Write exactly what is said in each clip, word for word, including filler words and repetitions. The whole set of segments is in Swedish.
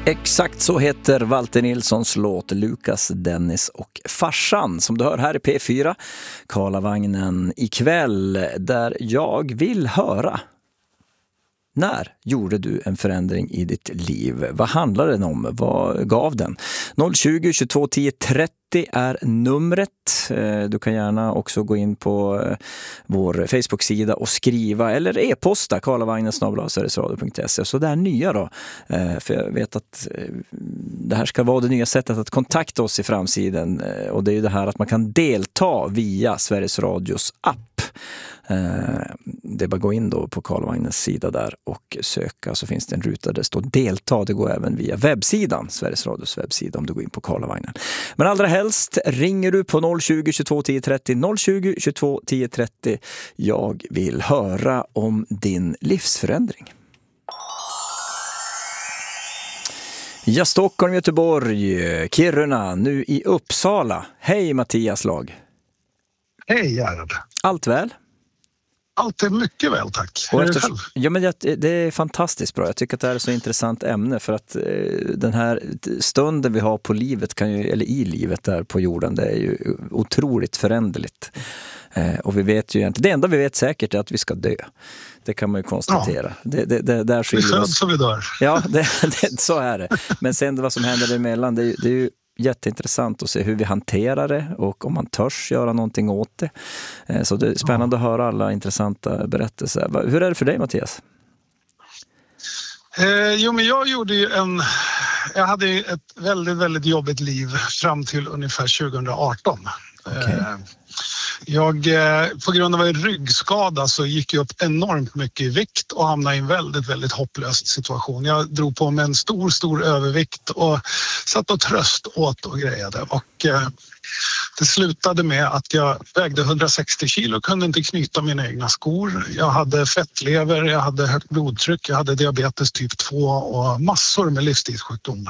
Exakt så heter Walter Nilssons låt Lukas, Dennis och farsan som du hör här i P fyra Karlavagnen ikväll, där jag vill höra: när gjorde du en förändring i ditt liv? Vad handlar den om? Vad gav den? noll tjugo, tjugotvå, tio, trettio är numret. Du kan gärna också gå in på vår Facebook-sida och skriva eller e-posta karlavagnen snabel-a sverigesradio punkt se. Så det är nya då. För jag vet att det här ska vara det nya sättet att kontakta oss i framtiden. Och det är ju det här att man kan delta via Sveriges Radios app. Det är bara att gå in då på Karlvagnens sida där och söka, så finns det en ruta där det står delta. Det går även via webbsidan, Sveriges Radios webbsida, om du går in på Karlavagnen. Men allra helst ringer du på noll tjugo, tjugotvå, tio, trettio noll tjugo, tjugotvå, tio, trettio. Jag vill höra om din livsförändring. Ja, Stockholm, Göteborg, Kiruna, nu i Uppsala. Hej Mattias Lag. Hej Gerhard. Allt väl? Allt är mycket väl, tack. Och efter, ja, men det, det är fantastiskt bra. Jag tycker att det här är så intressant ämne, för att eh, den här stunden vi har på livet kan ju, eller i livet där på jorden, det är ju otroligt föränderligt. Eh, och vi vet ju egentligen, det enda vi vet säkert är att vi ska dö. Det kan man ju konstatera. Ja. Det, det, det, där vi föds och vi dör. Ja, det, det, så är det. Men sen vad som händer emellan, det, det är ju jätteintressant att se hur vi hanterar det och om man törs göra någonting åt det. Så det är spännande ja. att höra alla intressanta berättelser. Hur är det för dig, Mattias? Eh, jo, men jag gjorde ju en... Jag hade ett väldigt, väldigt jobbigt liv fram till ungefär tjugo arton. Okay. Eh, jag, eh, på grund av en ryggskada så gick jag upp enormt mycket i vikt och hamnade i en väldigt, väldigt hopplös situation. Jag drog på mig en stor, stor övervikt och satt och tröst åt och grejade. Och eh, det slutade med att jag vägde hundrasextio kilo och kunde inte knyta mina egna skor. Jag hade fettlever, jag hade högt blodtryck, jag hade diabetes typ två och massor med livsstilssjukdomar.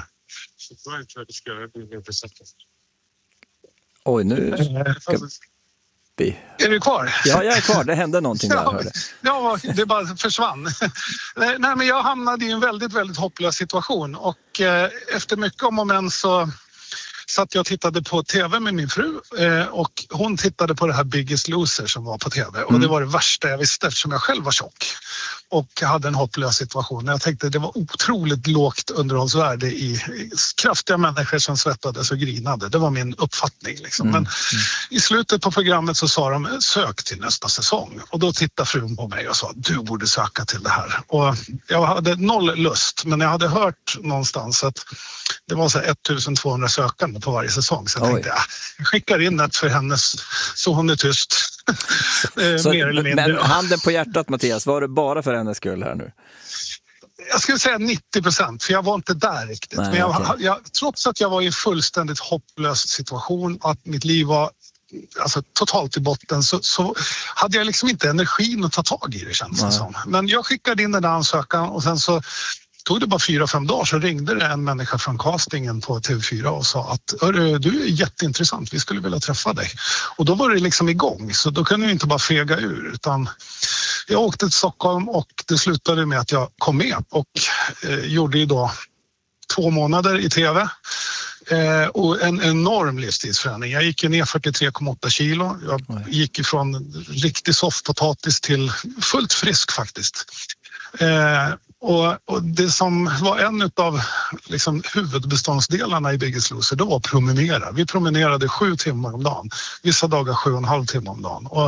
Oj, nu ska vi... Är du kvar? Ja, jag är kvar. Det hände någonting där, hörde. Ja, det bara försvann. Nej, men jag hamnade i en väldigt, väldigt hopplös situation. Och eh, efter mycket om och men så satt jag och tittade på tv med min fru. Eh, och hon tittade på det här Biggest Loser som var på tv. Och mm. det var det värsta jag visste eftersom jag själv var tjock. Och hade en hopplös situation. Jag tänkte det var otroligt lågt underhållsvärde i, i kraftiga människor som svettades och grinade. Det var min uppfattning. Liksom. Mm. Men i slutet på programmet så sa de sök till nästa säsong. Och då tittade frun på mig och sa du borde söka till det här. Och jag hade noll lust, men jag hade hört någonstans att det var så ettusentvåhundra sökande på varje säsong. Så jag Oj. tänkte ja, jag skickar in ett för hennes så hon är tyst. Så, mer eller mindre. Men handen på hjärtat, Mattias, var det bara för hennes skull här nu? Jag skulle säga nittio procent, för jag var inte där riktigt. Nej, men jag, okay. jag, trots att jag var i en fullständigt hopplös situation, att mitt liv var alltså, totalt i botten, så, så hade jag liksom inte energin att ta tag i det, känns det som. Men jag skickade in den där ansökan och sen så tog det bara fyra, fem dagar så ringde det en människa från castingen på T V fyra och sa att du är jätteintressant, vi skulle vilja träffa dig. Och då var det liksom igång, så då kunde jag inte bara fega ur, utan jag åkte till Stockholm och det slutade med att jag kom med och eh, gjorde ju då två månader i tv. Eh, och en enorm livstidsförändring. Jag gick ner fyrtiotre komma åtta kilo. Jag gick ifrån riktig soffpotatis till fullt frisk faktiskt. Eh, och, och det som var en av liksom, huvudbeståndsdelarna i Biggest Loser, det var att promenera. Vi promenerade sju timmar om dagen. Vissa dagar sju och en halv timme om dagen. Och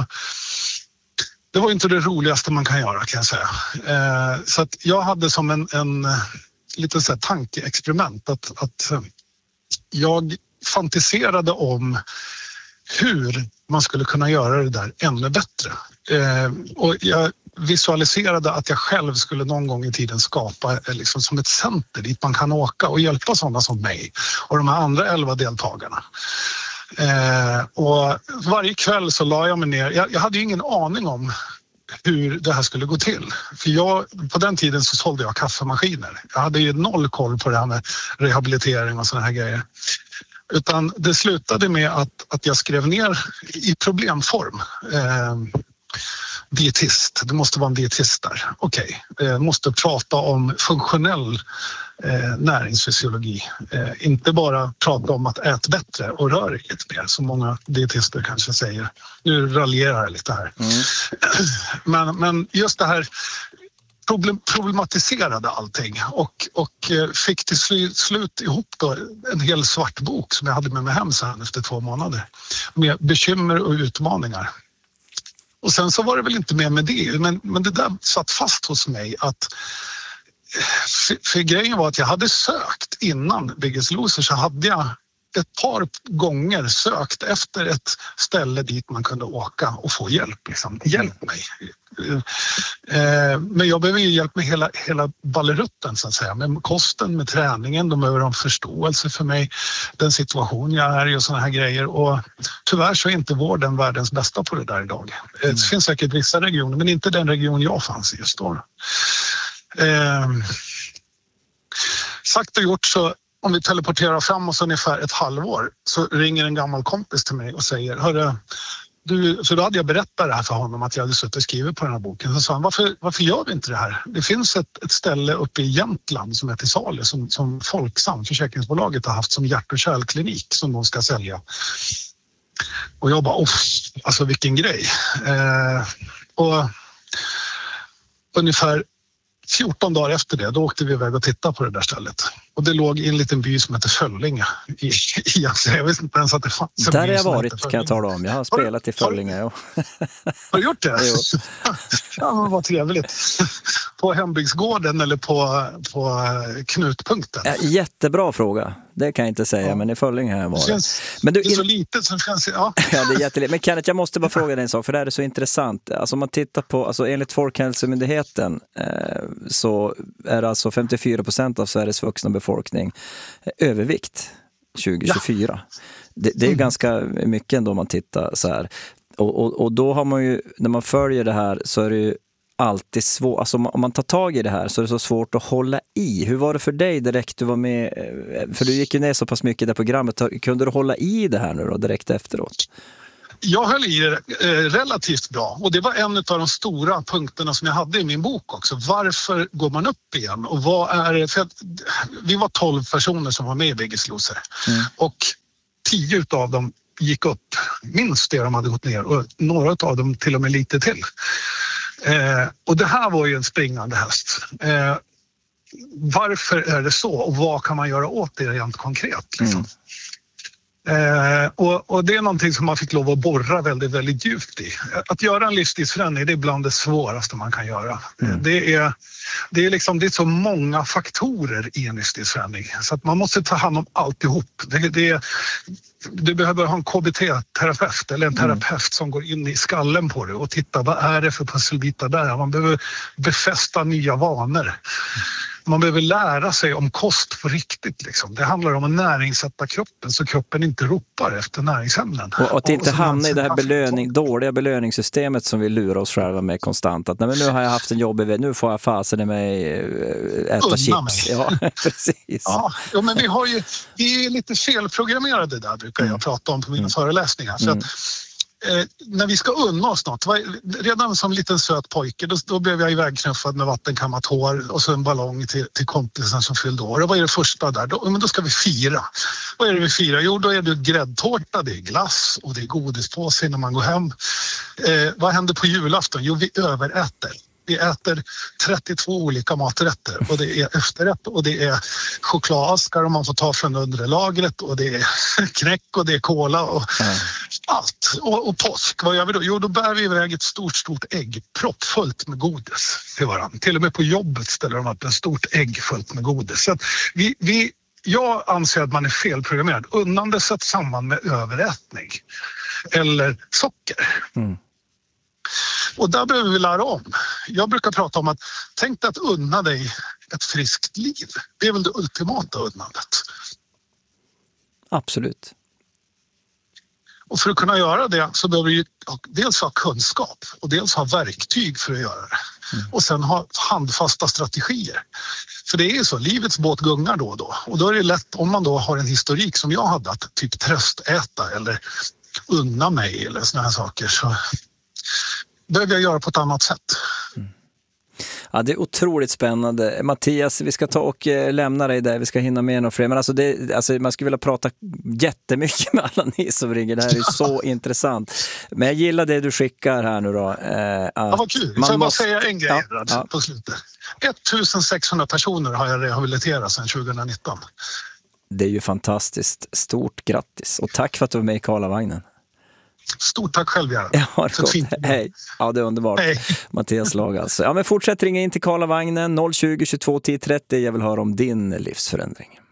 det var inte det roligaste man kan göra, kan jag säga. Eh, så att jag hade som en, en lite så här tankeexperiment att, att jag fantiserade om hur man skulle kunna göra det där ännu bättre. Eh, och jag visualiserade att jag själv skulle någon gång i tiden skapa liksom som ett center dit man kan åka och hjälpa sådana som mig och de här andra elva deltagarna. Eh, och varje kväll så la jag mig ner. Jag, jag hade ju ingen aning om hur det här skulle gå till. För jag, på den tiden så sålde jag kaffemaskiner. Jag hade ju noll koll på det här med rehabilitering och såna här grejer. Utan det slutade med att, att jag skrev ner i problemform. Eh, dietist. Du måste vara en dietist där. Okej, okay. eh, måste prata om funktionell eh, näringsfysiologi. Eh, inte bara prata om att äta bättre och rör lite mer, som många dietister kanske säger. Nu raljerar jag lite här. Mm. Men, men just det här problem, problematiserade allting och, och fick till slut, slut ihop då en hel svart bok som jag hade med mig hem sen efter två månader med bekymmer och utmaningar. Och sen så var det väl inte mer med det, men, men det där satt fast hos mig att för, för grejen var att jag hade sökt innan Biggest Loser, så hade jag ett par gånger sökt efter ett ställe dit man kunde åka och få hjälp. Liksom. Hjälp mig. Men jag behöver ju hjälp med hela, hela ballerutten så att säga. Med kosten, med träningen. De behöver ha förståelse för mig, den situation jag är i och såna här grejer. Och tyvärr så är inte vården världens bästa på det där idag. Mm. Det finns säkert vissa regioner, men inte den region jag fanns i just då. Eh, sagt och gjort, så om vi teleporterar fram oss ungefär ett halvår så ringer en gammal kompis till mig och säger, hörru, du, så då hade jag berättat det här för honom att jag hade suttit och skrivit på den här boken. Så sa han, varför, varför gör vi inte det här? Det finns ett, ett ställe uppe i Jämtland som heter Salu som, som Folksam, försäkringsbolaget, har haft som hjärt- och kärlklinik som de ska sälja. Och jag bara, oh, alltså vilken grej. Eh, och ungefär fjorton dagar efter det, då åkte vi iväg och tittade på det där stället. Och det låg i en liten by som heter Föllinge. I, i, jag visste inte ens att det fanns. Där har jag varit, kan jag tala om. Jag har spelat har, i Föllinge. Har, har du gjort det? Ja, men vad trevligt. På hembygdsgården eller på, på knutpunkten? Ja, jättebra fråga. Det kan jag inte säga, ja. Men i Föllinge har jag varit. Det, känns, men du, det är så litet som känns... Ja, ja det är jättelitet. Men Kenneth, jag måste bara fråga dig en sak, för det här är så intressant. Alltså om man tittar på, alltså enligt Folkhälsomyndigheten eh, så är det alltså femtiofyra procent av Sveriges vuxna befolkning övervikt tjugo tjugofyra. Ja. Det, det är ju mm. ganska mycket ändå om man tittar så här. Och, och, och då har man ju, när man följer det här så är det ju alltid svårt, alltså om man tar tag i det här så är det så svårt att hålla i. Hur var det för dig direkt du var med, för du gick ju ner så pass mycket i det programmet, kunde du hålla i det här nu då direkt efteråt? Jag höll i det eh, relativt bra och det var en av de stora punkterna som jag hade i min bok också. Varför går man upp igen? Och vad är det? För att, vi var tolv personer som var med i Biggest Loser mm. och tio av dem gick upp, minst det de hade gått ner, och några av dem till och med lite till. Eh, och det här var ju en springande häst. Eh, varför är det så och vad kan man göra åt det rent konkret? Liksom? Mm. Eh, och, och det är någonting som man fick lov att borra väldigt, väldigt djupt i. Att göra en livsstilsförändring, det är bland det svåraste man kan göra. Mm. Det, är, det, är liksom, det är så många faktorer i en livsstilsförändring så att man måste ta hand om alltihop. Det, det, du behöver ha en K B T-terapeut eller en terapeut mm. som går in i skallen på det och tittar, vad är det för pusselbitar där? Man behöver befästa nya vanor. Man behöver lära sig om kost på riktigt. Liksom. Det handlar om att näringssätta kroppen så kroppen inte ropar efter näringsämnen. Och, och att inte hamna i det här belöning, dåliga belöningssystemet som vi lurar oss själva med konstant. Att nej, men nu har jag haft en jobbig, nu får jag fasen i mig äta Unna chips. Mig. Ja, precis. Ja, ja, men vi, har ju, vi är lite felprogrammerade där, brukar jag prata om på mina mm. föreläsningar. För att, Eh, när vi ska unna oss något, redan som liten söt pojke, då, då blev jag ivägknuffad med vattenkammat hår och så en ballong till, till kompisen som fyllde år. Och vad är det första där? Då, men då ska vi fira. Vad är det vi firar? Jo, då är det gräddtårta, det är glass och det är godispåse när man går hem. Eh, vad händer på julafton? Jo, vi överäter. Vi äter trettiotvå olika maträtter och det är efterrätt och det är chokladaskar och man får ta från undre lagret och det är knäck och det är cola och mm. allt. Och, och påsk, vad gör vi då? Jo, då bär vi iväg ett stort, stort ägg proppfullt med godis till varandra. Till och med på jobbet ställer de upp en stort ägg fullt med godis. Så att vi, vi, jag anser att man är felprogrammerad. Unnande sätt samman med överätning eller socker. Mm. Och där behöver vi lära om. Jag brukar prata om att tänk dig att unna dig ett friskt liv. Det är väl det ultimata unnandet. Absolut. Och för att kunna göra det så behöver vi dels ha kunskap och dels ha verktyg för att göra det. Mm. Och sen ha handfasta strategier. För det är ju så, livets båt gungar då och då. Och då är det lätt, om man då har en historik som jag hade, att typ tröstäta eller unna mig eller såna här saker, så behöver jag göra på ett annat sätt. Mm. Ja, det är otroligt spännande. Mattias, vi ska ta och eh, lämna dig där. Vi ska hinna med några fler. Men alltså, det, alltså man skulle vilja prata jättemycket med alla ni som ringer. Det här är så intressant. Men jag gillar det du skickar här nu då. Eh, ja, vad kul. Man Får jag måste... bara säga en grej ja, ja. på slutet. ettusensexhundra personer har jag rehabiliterat sedan tjugonitton. Det är ju fantastiskt. Stort grattis. Och tack för att du var med i Karlavagnen. Stort tack själv, Gerhard. Ja, det Hej. Ja, det är underbart. Hej. Mattias Lag alltså. Ja, men fortsätt ringa in till Karlavagnen noll tjugo, tjugotvå, tio trettio. Jag vill höra om din livsförändring.